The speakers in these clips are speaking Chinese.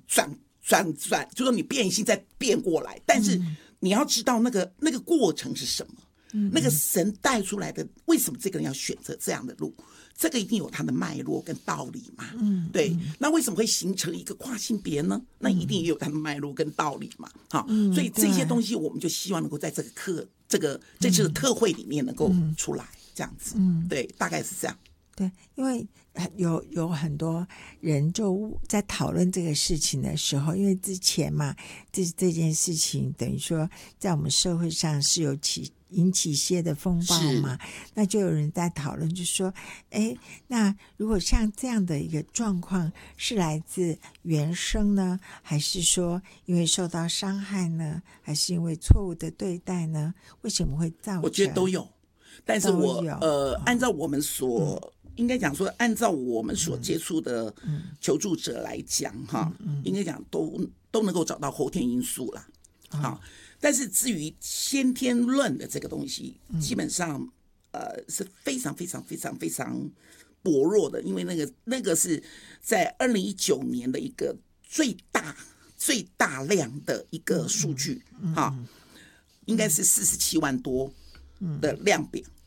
就说你变性再变过来，但是你要知道那个过程是什么，那个神带出来的，为什么这个人要选择这样的路？这个一定有它的脉络跟道理嘛，对。那为什么会形成一个跨性别呢？那一定也有它的脉络跟道理嘛，好，所以这些东西我们就希望能够在这个这次的特会里面能够出来，这样子，对，大概是这样。 对，因为有很多人就在讨论这个事情的时候，因为之前嘛，这件事情等于说在我们社会上是有引起一些的风暴嘛，那就有人在讨论，就说，那如果像这样的一个状况是来自原生呢，还是说因为受到伤害呢，还是因为错误的对待呢？为什么会造成？ 我觉得都有，但是按照我们应该讲说，按照我们所接触的求助者来讲，应该讲都能够找到后天因素啦，好。但是至于先天论的这个东西，基本上是非常非常非常非常薄弱的，因为那个是在2019年的一个最大量的一个数据，应该是47万多的量，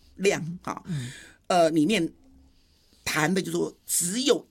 里面谈的就是说只有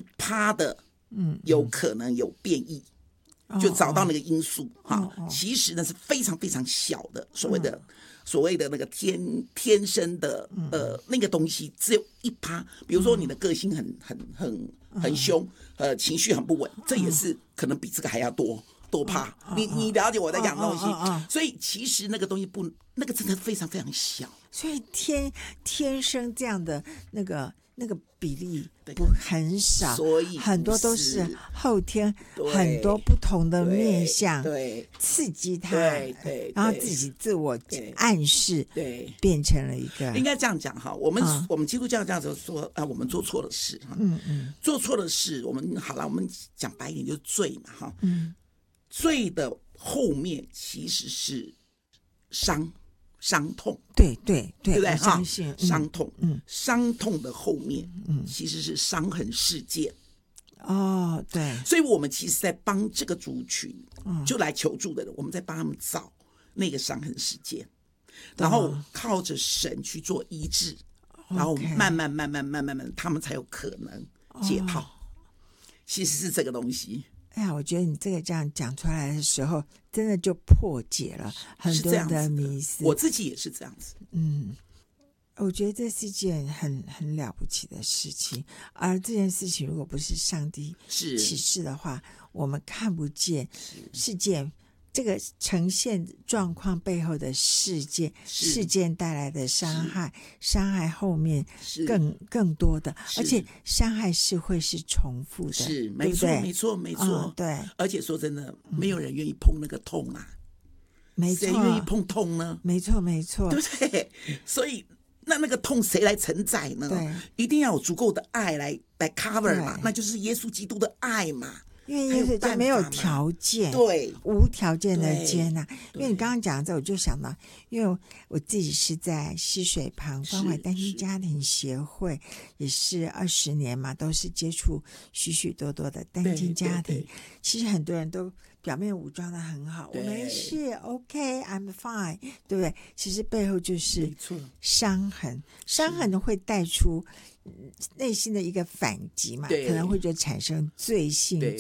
1%的有可能有变异。就找到那个因素其实呢是非常非常小的，所谓的那个天生的那个东西只有1%。比如说你的个性很凶，情绪很不稳，这也是可能比这个还要多怕。你了解我在讲的东西，所以其实那个东西那个真的非常非常小， 所以天生这样的那个比例很少， 所以很多都是后天很多不同的面向刺激他，然后自己自我暗示，变成了一个。 应该这样讲哈，我们基督教这样子说我们做错了事做错了事，我们讲白一点就是罪嘛哈，罪的后面其实是伤痛， 对， 我相信伤痛，伤痛的后面，其实是伤痕事件。 对， 所以我们其实在帮这个族群，就来求助的人，我们在帮他们找那个伤痕事件，然后靠着神去做医治，然后慢慢，他们才有可能解套。其实是这个东西。 哎呀，我觉得你这个这样讲出来的时候，真的就破解了很多的迷思。 我自己也是这样子。 我觉得这是一件很了不起的事情，而这件事情如果不是上帝启示的话，我们看不见事件这个呈现状况背后的事件带来的伤害后面更多的，而且伤害会是重复的， 是没错， 对。 而且说真的，没有人愿意碰那个痛啊， 没错， 谁愿意碰痛呢？ 没错， 对不对？所以那个痛谁来承载呢？ 对， 一定要有足够的爱来 cover 嘛，那就是耶稣基督的爱嘛。 因为耶稣就没有条件， 对， 无条件的接纳。因为你刚刚讲这，我就想到，因为我自己是在溪水旁关怀单亲家庭协会，也是20年嘛，都是接触许许多多的单亲家庭。其实很多人都表面武装的很好，我没事 ，OK，I'm fine， 对不对？其实背后就是伤痕会带出内心的一个反击嘛，可能会就产生罪行，对，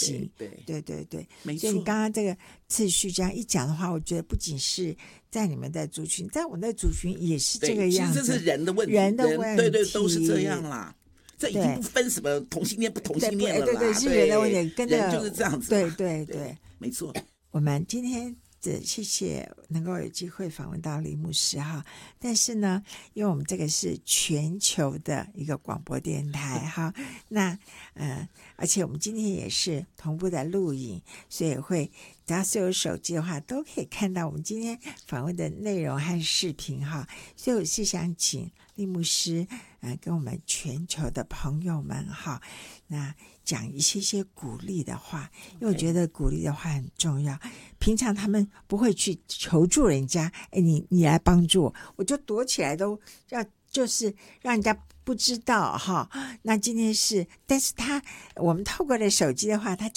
所以你刚刚这个次序这样一讲的话，我觉得不仅是在你们的族群，在我们的族群也是这个样子， 其实这是人的问题，对，都是这样啦。这已经不分什么同性恋不同性恋了啦， 对，是人的问题，跟人就是这样子， 对， 没错。 我们今天谢谢能够有机会访问到李牧师哈，但是呢，因为我们这个是全球的一个广播电台哈，那而且我们今天也是同步的录影，所以只要是有手机的话，都可以看到我们今天访问的内容和视频哈。所以我是想请李牧师跟我们全球的朋友们哈，那讲一些鼓励的话，因为我觉得鼓励的话很重要。平常他们不会去求助人家，你来帮助我，我就躲起来都要，就是让人家不知道哈。那今天但是我们透过了手机的话，他